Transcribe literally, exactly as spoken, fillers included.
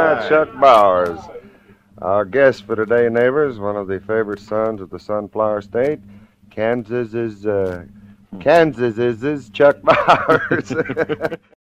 right, Chuck Bowers. Our guest for today, neighbors, one of the favorite sons of the Sunflower State, Kansas is uh, Kansas is, is Chuck Bowers.